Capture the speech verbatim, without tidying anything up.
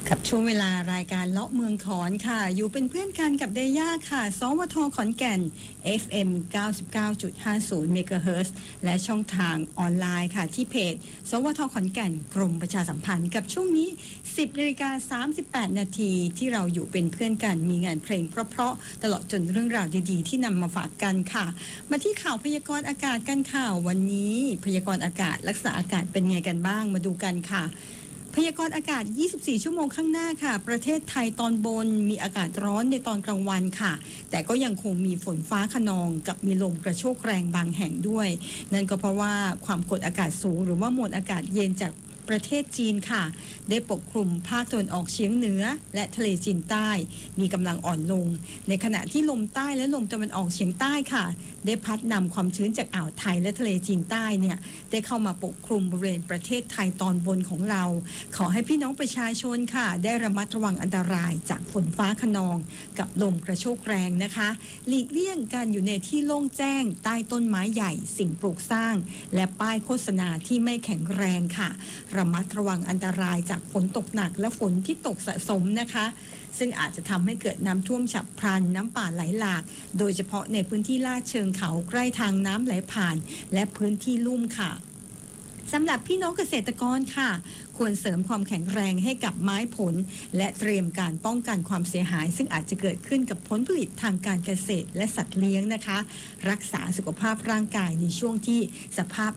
กับช่วงเวลารายการเลาะเมืองขอนค่ะอยู่เป็นเพื่อนกันกับเดย่าค่ะสวทขอนแก่น เอฟ เอ็ม เก้าสิบเก้าจุดห้าศูนย์ เมกะเฮิรตซ์และช่องทางออนไลน์ค่ะที่เพจสวทขอนแก่นกรมประชาสัมพันธ์กับช่วงนี้ สิบนาฬิกาสามสิบแปดนาทีที่เราอยู่เป็นเพื่อนกันมีงานเพลงเพราะๆตลอดจนเรื่องราวดีๆที่นำมาฝากกันค่ะมาที่ข่าวพยากรณ์อากาศกันค่ะวันนี้พยากรณ์อากาศลักษณะอากาศเป็นไงกันบ้างมาดูกันค่ะพยากรณ์อากาศ ยี่สิบสี่ ชั่วโมงข้างหน้าค่ะประเทศไทยตอนบนมีอากาศร้อนในตอนกลางวันค่ะแต่ก็ยังคงมีฝนฟ้าคะนองกับมีลมกระโชกแรงบางแห่งด้วยนั่นก็เพราะว่าความกดอากาศสูงหรือว่ามวลอากาศเย็นจากประเทศจีนค่ะได้ปกคลุมภาคตะวันออกเฉียงเหนือและทะเลจีนใต้มีกำลังอ่อนลงในขณะที่ลมใต้และลมตะวันออกเฉียงใต้ค่ะได้พัดนำความชื้นจากอ่าวไทยและทะเลจีนใต้เนี่ยได้เข้ามาปกคลุมบริเวณประเทศไทยตอนบนของเราขอให้พี่น้องประชาชนค่ะได้ระมัดระวังอันตรายจากฝนฟ้าคะนองกับลมกระโชกแรงนะคะหลีกเลี่ยงการอยู่ในที่โล่งแจ้งใต้ต้นไม้ใหญ่สิ่งปลูกสร้างและป้ายโฆษณาที่ไม่แข็งแรงค่ะระมัดระวังอันตรายจากฝนตกหนักและฝนที่ตกสะสมนะคะซึ่งอาจจะทำให้เกิดน้ำท่วมฉับพลันน้ำป่าไหลหลากโดยเฉพาะในพื้นที่ลาดเชิงเขาใกล้ทางน้ำไหลผ่านและพื้นที่ลุ่มค่ะสำหรับพี่น้องเกษตรกรค่ะควรเสริมความแข็งแรงให้กับไม้ผลและเตรียมการป้องกันความเสียหายซึ่งอาจจะเกิดขึ้นกับผลผลิตทางการเกษตรและสัตว์เลี้ยงนะคะรักษาสุขภาพร่างกายในช่วงที่สภาพ